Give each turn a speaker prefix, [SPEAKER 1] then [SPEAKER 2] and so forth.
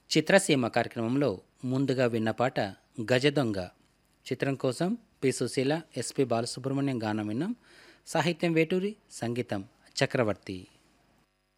[SPEAKER 1] చిత్రసీమ కార్యక్రమంలో ముందుగా విన్న పాట గజదొంగ చిత్రం కోసం పి సుశీల, ఎస్పి బాలసుబ్రహ్మణ్యం గానం విన్నాం. సాహిత్యం వేటూరి, సంగీతం చక్రవర్తి.